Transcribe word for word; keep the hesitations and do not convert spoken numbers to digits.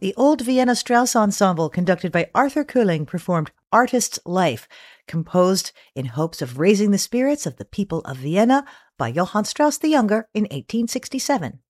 The Old Vienna Strauss Ensemble, conducted by Arthur Kuhling, performed Artist's Life, composed in hopes of raising the spirits of the people of Vienna by Johann Strauss the Younger in eighteen sixty-seven.